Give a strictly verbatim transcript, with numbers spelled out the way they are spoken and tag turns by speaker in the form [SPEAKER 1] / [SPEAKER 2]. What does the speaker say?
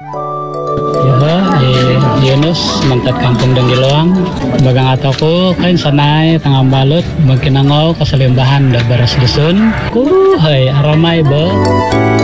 [SPEAKER 1] Yo, eh, Yunus mantat kampung Denggiloang bagang ataku kain sanai tengah balut mungkin nangau keselimbahan da beras dusun ku hai aramai be